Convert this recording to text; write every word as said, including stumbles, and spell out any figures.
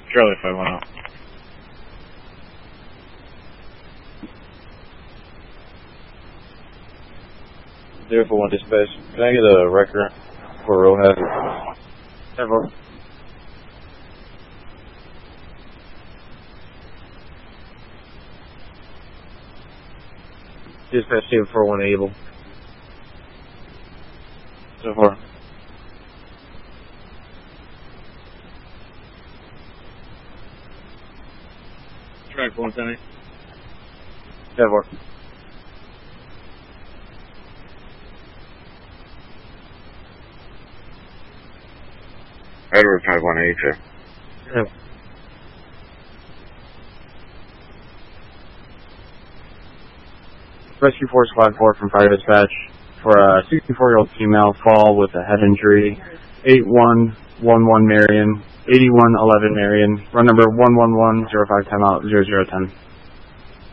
Charlie five one zero. Zero four one dispatch. Can I get a record for road hazard? Several. Dispatch zero four one able. So far. Track one ten eight. So far. Edward five one eight, sir. Yeah. Rescue Force Squad four from Fire Dispatch for a sixty-four-year-old female fall with a head injury. eight one one one Marion, eighty-one eleven Marion. Run number one one one zero five timeout zero zero ten.